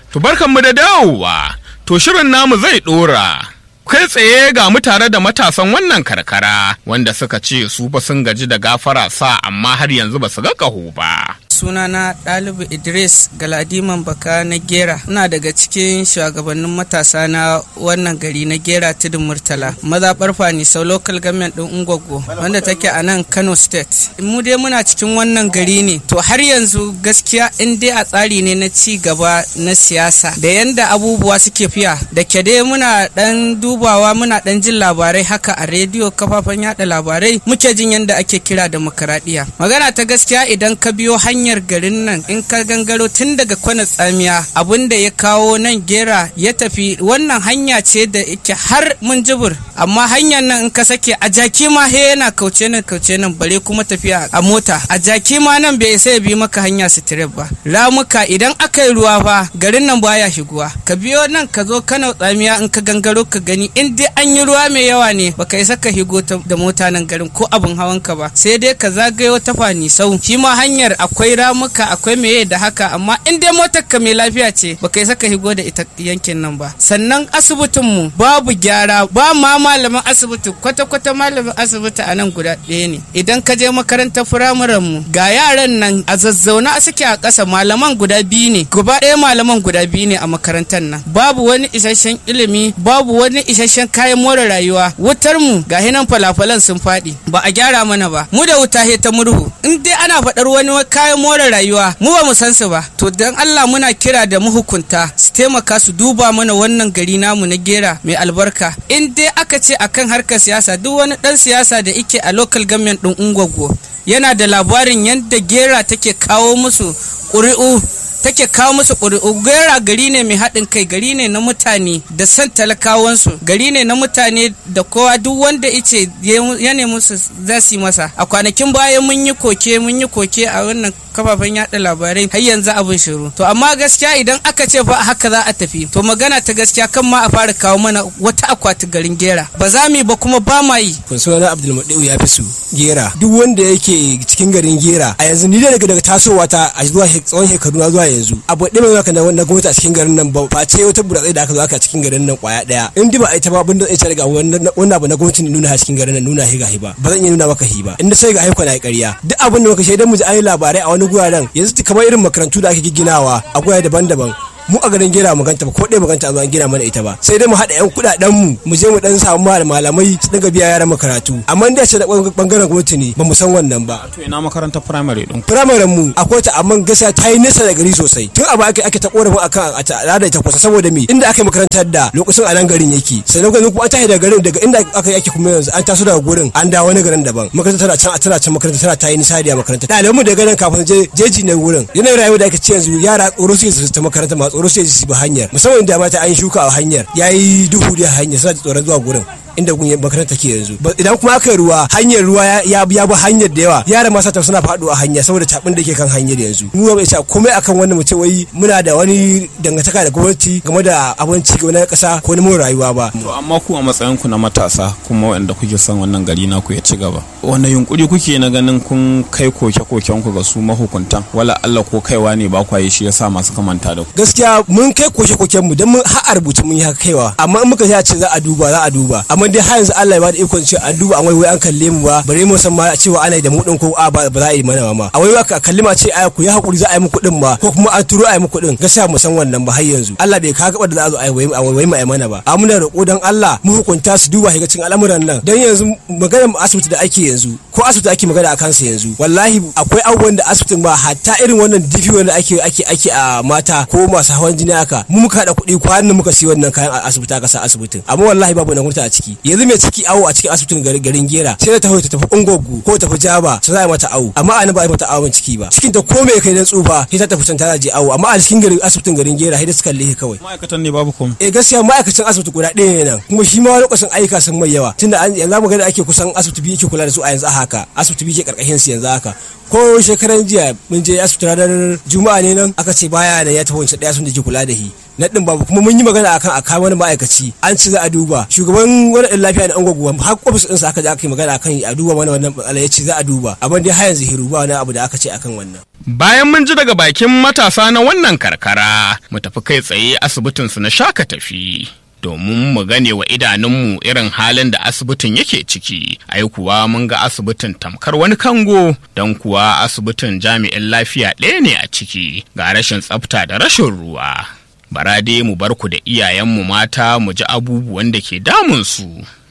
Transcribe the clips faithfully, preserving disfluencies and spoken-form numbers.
To barkanmu da dawowa, to shirin namu zai ɗora. Kai tsaye ga mu tare da matasan wannan karkara wanda suka ce su ba sun gaji da gafara sa amma har yanzu ba su ga ƙaho ba. Sunana Ɗalibu Idris Galadiman Baka na Gera, ina daga cikin shugabannin matasa na wannan gari na Gera Tudun Murtala, mazaɓar Fanisau local government ɗin Ungwaggo wanda take a nan Kano State. Mu dai muna cikin wannan gari ne, to har yanzu gaskiya in dai a tsari ne na ci gaba na siyasa da yanda abubuwa suke fiya, da ke dai muna ɗan dubawa muna ɗan jin labarai haka a rediyo kafafen yaɗa labarai muke jin yanda ake kira demokaradiyya. Magana ta gaskiya idan ka biyo hanyar garin nan in ka gangaro tun daga kwana tsamiya abinda ya kawo nan Gera ya tafi wannan hanya ce da yake har mun jibur, amma hanyar nan in ka sake a jaki ma he yana kauce nan kauce nan bare kuma tafiya a mota a jaki ma nan bai sai bi maka hanya sitiref ba. Ramuka idan aka yi ruwa fa garin nan baya shiguwa, ka biyo nan ka zo Kano tsamiya in ka gangaro ka gani in dai an yi ruwa mai yawa ne baka isa ka higo da mota nan garin ko abin hawan ka ba, sai dai ka zagayo ta Fanisau shi ma hanyar akwai ramuka akwai meye da haka, amma in dai motar ka mai lafiya ce baka isa ka higo da ita yankin nan ba. Sannan asibitin mu babu gyara, ba ma malamin asibiti kwata kwata malamin asibiti a nan guda ɗaya ne. Idan ka je makarantar firamaren mu ga yaran nan a zazzauna suke a ƙasa, malaman guda biyu ne, gaba ɗaya malaman guda biyu ne a makarantar nan. Babu wani isasshen ilimi, babu wani isasshen kayan more rayuwa. Wutar mu ga hinan falafalan sun faɗi ba a gyara mana ba, mu da wuta he ta murhu. In dai ana faɗar wani kayan more rayuwa mu ba mu san su ba, to dan Allah muna kira da mahukunta su taimaka su duba mana wannan gari namu na Gera mai albarka. In dai aka ce akan harkar siyasa, duk wani dan siyasa da yake a local government din Ungwaggo yana da labarin yadda Gera take kawo musu ƙuri'u take kawo musu ƙuri'u. Gera gari ne mai haɗin kai, gari ne na mutane da san talakawansu, gari ne na mutane da kowa duk wanda ice ya nemi su za su yi masa. A kwanakin baya mun yi koke mun yi koke a wannan kafafen yaɗa labarai har yanzu abin shiru. To amma gaskiya idan aka ce fa haka za a tafi, to magana ta gaskiya kan ma a fara kawo mana wata akwati garin Gera ba za mu yi ba kuma ba ma yi. Kun suna Abdulmuɗi'u ya fi su Gera, duk wanda yake cikin garin Gera a yanzu ni da daga daga tasowa ta a zuwa tsawon shekaru na zuwa yanzu abu ɗaya mai zaka na gwamnati a cikin garin nan ba face wata buratsai da aka zo aka cikin garin nan kwaya ɗaya. In ba a yi ta ba abinda zai ce daga wannan abu na gwamnati ne nuna cikin garin nan nuna higa hiba ba zan iya nuna maka hiba inda sai ga haikwa na ƙarya. Duk abin da muka shaidan mu ji an yi labarai a wani guraren yanzu kamar irin makarantu da ake gigginawa a gurare daban-daban, mu a garin Gera mu ganta ba ko ɗaya maganta a zo an gina mana ita ba, sai dai mu haɗa yan kuɗaɗen mu mu je mu dan samu malamai su dinga biya yaran makaratu, amma da ce da bangaren gwamnati ne ba mu san wannan ba. To ina makarantar primary din? Primary mu akwai ta amma gaskiya ta yi nesa da gari sosai, tun abu ake ake ta korafin akan a al'ada ta kusa saboda me inda aka yi makarantar da lokacin a nan garin yake, sannan kuma kuma an tashi daga garin daga inda aka yake kuma yanzu an taso daga gurin an dawo wani garin daban, makarantar tana can tana can makarantar tana ta yi nisa da makarantar ɗaliban mu daga nan kafin je jeji ne wurin yanayin rayuwa da ake ce yanzu yara tsoro suke su ta makaranta ma tsoro suke su ba hanya musamman da mata an shuka a hanyar yayi duhu da hanya suna tsoron zuwa gurin inda gun makaranta ke yanzu. Idan kuma aka ruwa hanyar ruwa ya ya bi hanyar da yawa yaran ma sata suna faɗo a hanya saboda tabin da ke kan hanyar yanzu. Mu ba isa komai akan wannan mu ce wai muna da wani dangantaka da gwamnati game da abin ci gaba na ƙasa ko na mu rayuwa ba. To amma ku a matsayin ku na matasa kuma wanda kuke son wannan gari na ku ya ci gaba, wanda yunkuri kuke na ganin kun kai koke-koken ku ga su mahukuntan, wala Allah ko kaiwa ne ba kwaye shi yasa masu kamanta da ku? Gaskiya mun kai koke-koken mu dan mun har a rubuce mun yi haka kaiwa, amma in muka ce za a duba za a duba, amma dai har yanzu Allah ya bada ikon ce a duba an wai an kalle mu ba bare mu san ma cewa ana da mu din ko a ba za a yi mana ma, a wai aka kalli ma ce aya ku yi hakuri za a yi muku din ma ko kuma an turo a yi muku din, gaskiya mu san wannan ba har yanzu Allah bai ka gaba da za a zo a yi wai mai mana ba. Amma muna roƙo dan Allah mu hukunta su duba shiga cikin al'amuran nan, dan yanzu maganar asibiti da ake yanzu ko asibiti ake magana akan sa yanzu wallahi akwai abubuwan da asibitin ba hatta irin wannan difi wanda ake ake ake a mata ko masu hawan jini haka mu muka da kuɗi kwanan muka siya wannan kayan a asibiti aka sa asibitin, amma wallahi babu na gwamnati a ciki. Yanzu mai ciki awo a cikin asibitin garin garin Gera sai ta tafi ta tafi Ungwaggo ko tafi Jaba sai za a mata awo, amma ana ba a mata awon ciki ba, cikin ta ko me kai dan tsufa sai ta tafi can ta je awo, amma a cikin garin asibitin garin Gera sai da suka kalle kawai. Ma'aikatan ne babu komai. Eh gaskiya ma'aikacin asibiti guda ɗaya ne nan, kuma shi ma lokacin aika sun mai yawa tunda an yanzu mu ga da ake kusan asibiti biyu ke kula da su a yanzu haka, asibiti biyu ke karkashin su yanzu haka. Ko shekaran jiya mun je asibiti ranar Juma'a ne nan aka ce baya da ya tafi wancan ɗaya sun da ke kula da shi na din babu kuma mun yi magana akan a kawo wani ma'aikaci an ci za a duba shugaban wani ɗan lafiya na Ungwaggo har ofis ɗinsa aka je aka yi magana akan a duba mana wannan matsala ya ce za a duba amma dai har yanzu hiru ba wani abu da aka ce akan wannan. Bayan mun ji daga bakin matasa na wannan karkara mu tafi kai tsaye asibitin su na Shaka Tafi domin mu gane wa idanunmu irin halin da asibitin yake ciki. Ai kuwa mun ga asibitin tamkar wani kango don kuwa asibitin jami'in lafiya ɗaya ne a ciki ga rashin tsafta da rashin ruwa. Bara dai mu bar ku da iyayenmu mata mu ji abubuwan da ke damun su.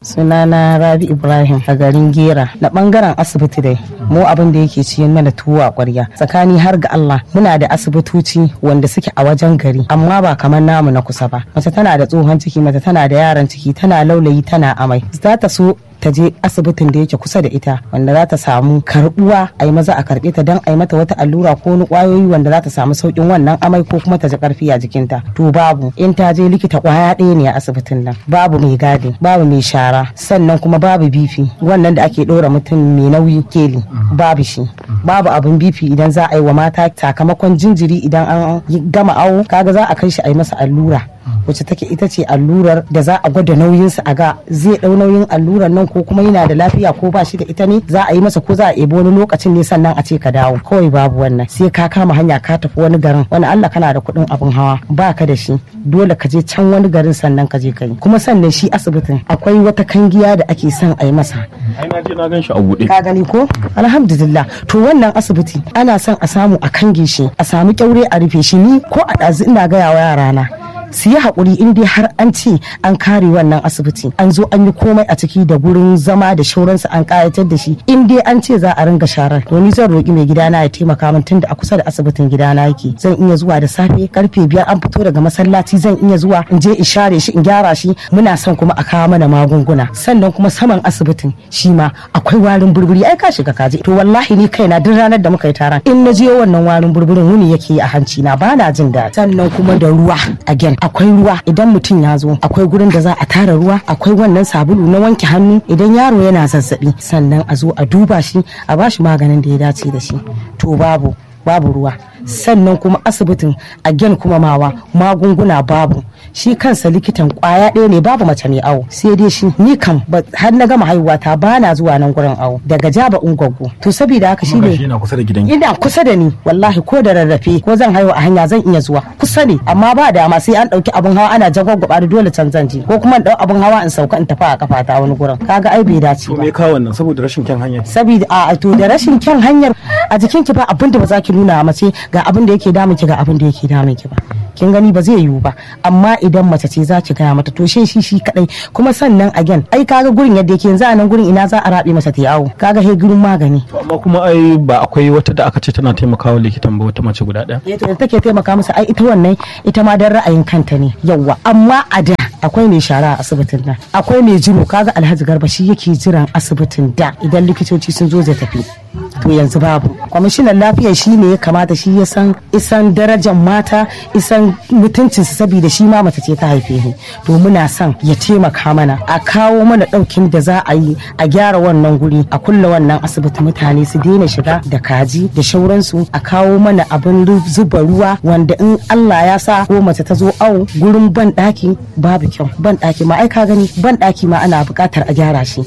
Sunana Rabi Ibrahim a garin Gera na bangaren asibiti dai mu abin da yake ciyin mana tuwo a ƙwarya tsakani har ga Allah muna da asibitoci wanda suke a wajen gari amma ba kamar namu na kusa ba. Mace tana da tsohon ciki, mace tana da yaran ciki, tana laulayi, tana amai, za ta so ta je asibitin da yake kusa da ita wanda za ta samu karbuwa a yi maza a karbe ta don a yi mata wata allura ko wani kwayoyi wanda za ta samu saukin wannan amai ko kuma ta ji karfi a jikinta. To babu, in ta je likita kwaya ɗaya ne a asibitin nan, babu mai gadi, babu mai shara, sannan kuma babu bifi wannan da ake ɗora mutum mai nauyi keli, babu shi, babu abin bifi idan za a yi wa mata sakamakon jinjiri idan an gama awo kaga za a kai shi a yi masa allura wacce take ita ce allurar da za a gwada nauyinsa a ga zai ɗau nauyin allurar nan ko kuma yana da lafiya ko ba shi da ita ne za a yi masa ko za a ebo wani lokacin ne sannan a ce ka dawo. Kawai babu wannan, sai ka kama hanya ka tafi wani garin wani Allah kana da kuɗin abin hawa ba ka da shi dole ka je can wani garin sannan ka je kai. Kuma sannan shi asibitin akwai wata kangiya da ake son a yi masa. Ai na je na gan shi a buɗe. Ka gani ko? Alhamdulillah. To wannan asibiti ana son a samu a kange shi a samu kyaure a rufe shi. Ni ko a ɗazu ina gaya wa yarana su yi haƙuri in dai har an ce an kare wannan asibiti an zo an yi komai a ciki da gurin zama da shauransu an ƙayatar da shi in dai an ce za a ringa sharar to ni zan roƙi mai gidana ya taimaka min tunda a kusa da asibitin gidana yake zan iya zuwa da safe karfe biyar an fito daga masallaci zan iya zuwa in je in share shi in gyara shi. Muna son kuma a kawo mana magunguna sannan kuma saman asibitin shi ma akwai warin burburi ai ka shiga kaje to wallahi ni kaina duk ranar da muka yi taron in na je wannan warin burburin wuni yake a hanci na bana jin daɗi. Sannan kuma da ruwa again akwai ruwa idan mutum ya zo akwai gurin da za a tara ruwa akwai wannan sabulu na wanke hannu idan yaro yana zazzabi sannan a zo a duba shi a bashi maganin da ya dace da shi. To babu babu ruwa sannan kuma asibitin again kuma mawa magunguna babu shi kansa likitan kwaya ɗaya ne babu mace mai awo sai dai shi ni kam har na gama haihuwa ta bana zuwa nan gurin awo daga Jaba Ungwaggo to saboda haka shi ne ina kusa da gidan ina kusa da ni wallahi ko da rarrafe ko zan haihu a hanya zan iya zuwa kusa ne amma ba dama sai an dauki abun hawa ana jagwagwaba da dole can zan je ko kuma in dau abun hawa in sauka in tafi a kafata wani gurin kaga ai bai dace ba. To me ka wannan saboda rashin kyan hanyar saboda a to da rashin kyan hanyar a jikinki ba abin da ba za ki nuna mace ga abin da yake damun ki ga abin da yake damun ki ba kin gani ba zai yiwu ba amma idan mace ce za ki gaya mata to she shi shi kadai kuma sannan again ai kaga gurin yadda yake yanzu a nan gurin ina za a rabe masa ta yawo kaga he gurin magani amma kuma ai ba akwai wata da aka ce tana taimakawa likitan ba wata mace guda daya eh to take taimaka masa ai ita wannan ita ma dan ra'ayin kanta ne yawa amma a da akwai mai shara a asibitin nan akwai mai jiro kaga Alhaji Garba shi yake jiran asibitin da idan likitoci sun zo zai tafi to yanzu babu. Kwamishinan lafiya shi ne ya kamata shi ya san isan darajar mata isan mutuncinsu saboda shi ma mace ce ta haife ni to muna son ya taimaka mana a kawo mana ɗaukin da za a yi a gyara wannan guri a kulle wannan asibiti mutane su daina shiga da kaji da shauransu a kawo mana abin zuba ruwa wanda in Allah ya sa ko mace ta zo awo gurin ban ɗaki babu kyau ban ɗaki ma ai ka gani ban ɗaki ma ana buƙatar a gyara shi